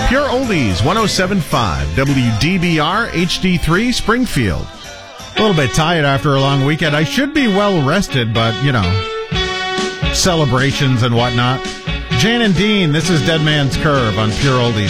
Pure Oldies, 107.5, WDBR HD3 Springfield. A little bit tired after a long weekend. I should be well rested, but, celebrations and whatnot. Jan and Dean, this is Dead Man's Curve on Pure Oldies.